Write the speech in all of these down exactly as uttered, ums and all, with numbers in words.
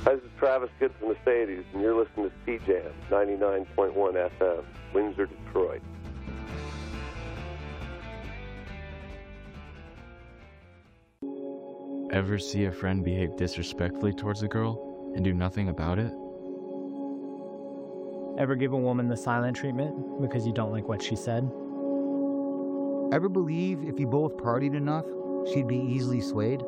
Hi, this is Travis Good from Mercedes, and you're listening to C-Jam, ninety-nine point one F M, Windsor, Detroit. Ever see a friend behave disrespectfully towards a girl and do nothing about it? Ever give a woman the silent treatment because you don't like what she said? Ever believe if you both partied enough, she'd be easily swayed?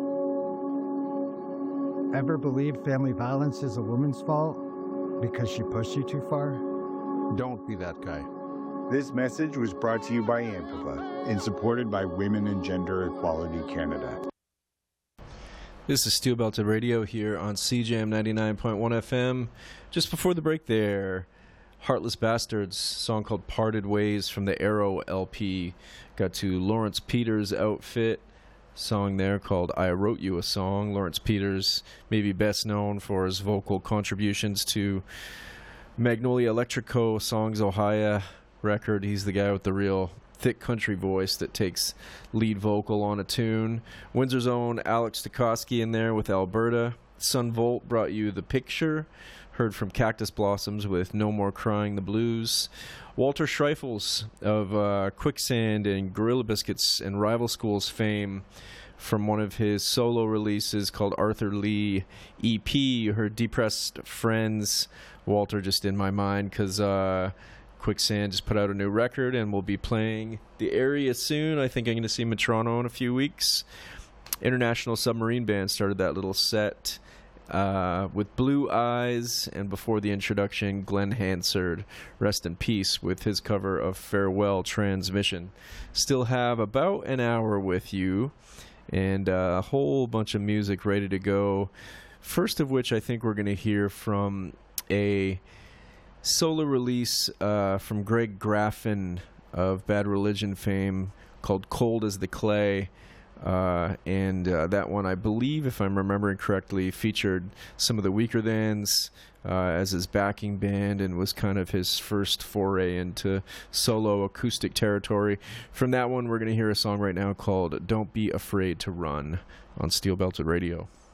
Ever believe family violence is a woman's fault because she pushed you too far? Don't be that guy. This message was brought to you by AMPAVA and supported by Women and Gender Equality Canada. This is Steel Belted Radio here on C J M ninety-nine point one F M. Just before the break there, Heartless Bastards, song called Parted Ways from the Arrow L P. Got to Lawrence Peters' Outfit, song there called I Wrote You a Song. Lawrence Peters may be best known for his vocal contributions to Magnolia Electric Co. Songs Ohio record. He's the guy with the real thick country voice that takes lead vocal on a tune. Windsor's own Alex Stokowski in there with Alberta. Sun Volt brought you The Picture. Heard from Cactus Blossoms with No More Crying the Blues. Walter Schreifels of uh, Quicksand and Gorilla Biscuits and Rival Schools fame from one of his solo releases called Arthur Lee E P. You heard Depressed Friends. Walter just in my mind because uh, Quicksand just put out a new record and will be playing the area soon. I think I'm going to see him in Toronto in a few weeks. International Submarine Band started that little set uh, with Blue Eyes, and before the introduction, Glenn Hansard, rest in peace, with his cover of Farewell Transmission. Still have about an hour with you and uh, a whole bunch of music ready to go. First of which I think we're going to hear from a solo release uh, from Greg Graffin of Bad Religion fame called Cold as the Clay. Uh, and uh, that one, I believe, if I'm remembering correctly, featured some of the Weaker Thans uh, as his backing band and was kind of his first foray into solo acoustic territory. From that one, we're going to hear a song right now called Don't Be Afraid to Run on Steel Belted Radio.